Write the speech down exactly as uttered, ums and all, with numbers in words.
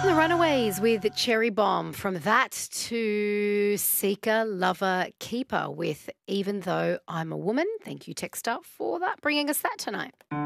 The Runaways with Cherry Bomb. From that to Seeker, Lover, Keeper with Even Though I'm a Woman. Thank you, Texter, for that, bringing us that tonight.